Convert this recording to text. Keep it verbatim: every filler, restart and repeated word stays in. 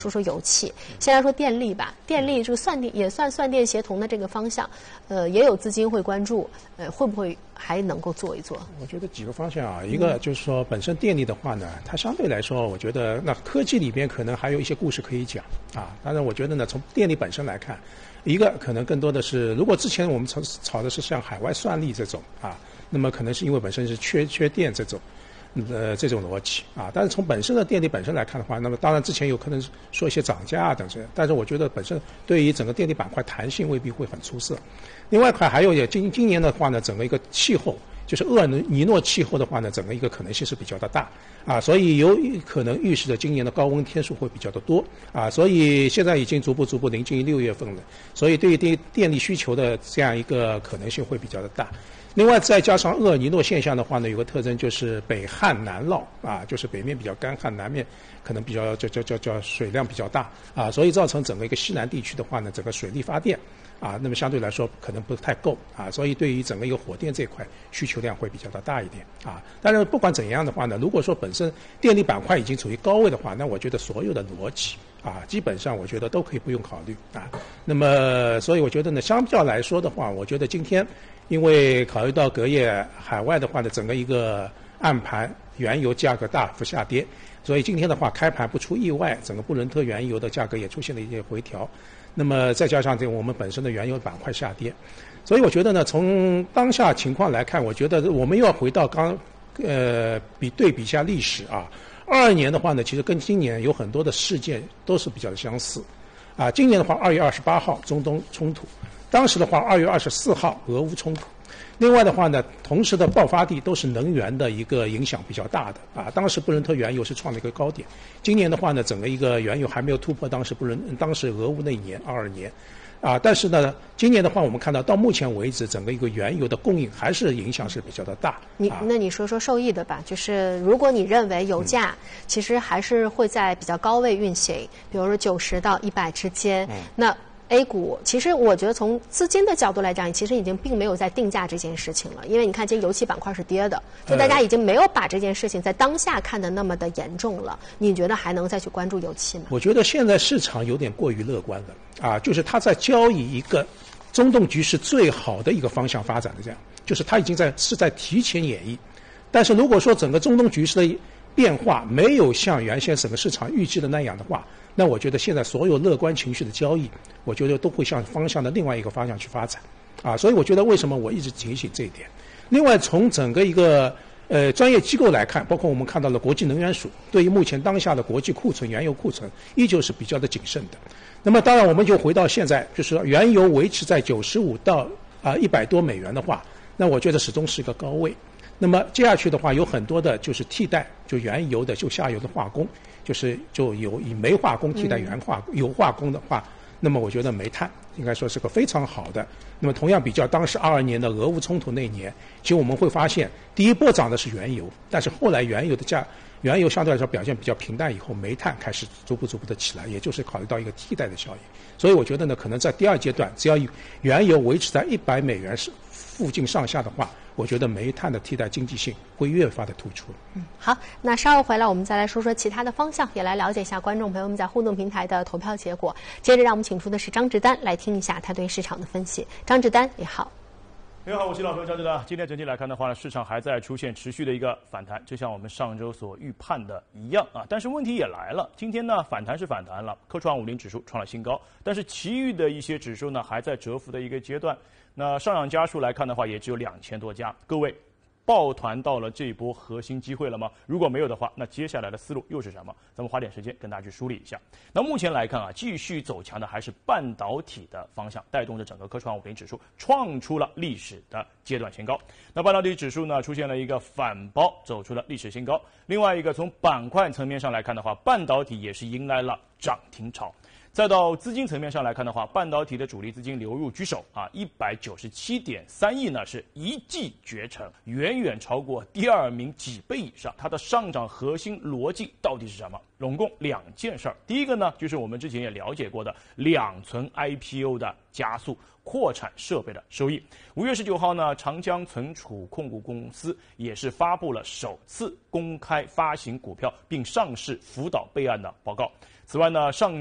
说说油气，先来说电力吧。电力这个算电也算算电协同的这个方向，呃，也有资金会关注，呃，会不会还能够做一做？ 我觉得几个方向啊，一个就是说本身电力的话呢，它相对来说，我觉得那科技里边可能还有一些故事可以讲啊。当然，我觉得呢，从电力本身来看，一个可能更多的是，如果之前我们炒炒的是像海外算力这种啊，那么可能是因为本身是缺缺电这种。呃，这种逻辑啊，但是从本身的电力本身来看的话，那么当然之前有可能说一些涨价啊等这，但是我觉得本身对于整个电力板块弹性未必会很出色。另外一块还有也今今年的话呢，整个一个气候就是厄尔尼诺气候的话呢，整个一个可能性是比较的大啊，所以有可能预示着今年的高温天数会比较的多啊，所以现在已经逐步逐步临近于六月份了，所以对于电电力需求的这样一个可能性会比较的大。另外再加上厄尔尼诺现象的话呢，有个特征就是北旱南涝啊，就是北面比较干旱，南面可能比较叫叫叫叫水量比较大啊，所以造成整个一个西南地区的话呢，整个水力发电啊，那么相对来说可能不太够啊，所以对于整个一个火电这块需求量会比较的大一点啊。但是不管怎样的话呢，如果说本身电力板块已经处于高位的话，那我觉得所有的逻辑啊，基本上我觉得都可以不用考虑啊。那么所以我觉得呢，相较来说的话，我觉得今天因为考虑到隔夜海外的话呢，整个一个暗盘原油价格大幅下跌，所以今天的话开盘不出意外，整个布伦特原油的价格也出现了一些回调。那么再加上这我们本身的原油板块下跌，所以我觉得呢，从当下情况来看，我觉得我们又要回到刚呃比对比一下历史啊。二二年的话呢，其实跟今年有很多的事件都是比较相似啊。今年的话，二月二十八号中东冲突。当时的话，二月二十四号俄乌冲突，另外的话呢，同时的爆发地都是能源的一个影响比较大的啊。当时布伦特原油是创了一个高点，今年的话呢，整个一个原油还没有突破当时布伦当时俄乌那一年二二年，啊，但是呢，今年的话我们看到到目前为止，整个一个原油的供应还是影响是比较的大。 你、 啊、 那你说说受益的吧，就是如果你认为油价其实还是会在比较高位运行，比如说九十到一百之间，嗯、那。A 股其实我觉得从资金的角度来讲，其实已经并没有在定价这件事情了，因为你看今天油气板块是跌的，就大家已经没有把这件事情在当下看得那么的严重了。你觉得还能再去关注油气吗？ 我觉得现在市场有点过于乐观了啊，就是它在交易一个中东局势最好的一个方向发展的这样，就是它已经在是在提前演绎。但是如果说整个中东局势的变化没有像原先整个市场预计的那样的话，那我觉得现在所有乐观情绪的交易，我觉得都会向方向的另外一个方向去发展，啊，所以我觉得为什么我一直提醒这一点。另外，从整个一个呃专业机构来看，包括我们看到了国际能源署对于目前当下的国际库存、原油库存依旧是比较的谨慎的。那么当然，我们就回到现在，就是说原油维持在九十五到啊一百多美元的话，那我觉得始终是一个高位。那么接下去的话，有很多的就是替代，就原油的就下游的化工，就是就有以煤化工替代原化、嗯、油化工的话，那么我觉得煤炭应该说是个非常好的。那么同样比较当时二二年的俄乌冲突那一年，其实我们会发现第一波涨的是原油，但是后来原油的价原油相对来说表现比较平淡以后，煤炭开始逐步逐步的起来，也就是考虑到一个替代的效应。所以我觉得呢，可能在第二阶段，只要原油维持在一百美元附近上下的话，我觉得煤炭的替代经济性会越发的突出。 嗯，好，那稍后回来我们再来说说其他的方向，也来了解一下观众朋友们在互动平台的投票结果。接着让我们请出的是张志丹来听一下他对市场的分析。张志丹，你好。 你好，我是老朋友张志丹。今天整体来看的话呢，市场还在出现持续的一个反弹，就像我们上周所预判的一样啊。但是问题也来了，今天呢反弹是反弹了，科创五零指数创了新高，但是其余的一些指数呢还在蛰伏的一个阶段。那上涨家数来看的话，也只有两千多家。各位，抱团到了这一波核心机会了吗？如果没有的话，那接下来的思路又是什么？咱们花点时间跟大家去梳理一下。那目前来看啊，继续走强的还是半导体的方向，带动着整个科创五零指数创出了历史的阶段新高。那半导体指数呢，出现了一个反包，走出了历史新高。另外一个从板块层面上来看的话，半导体也是迎来了涨停潮。再到资金层面上来看的话，半导体的主力资金流入居首啊，一百九十七点三亿呢，是一骑绝尘，远远超过第二名几倍以上。它的上涨核心逻辑到底是什么？拢共两件事儿。第一个呢，就是我们之前也了解过的两存 I P O 的加速，扩产设备的收益。五月十九号呢，长江存储控股公司也是发布了首次公开发行股票并上市辅导备案的报告。 此外呢，上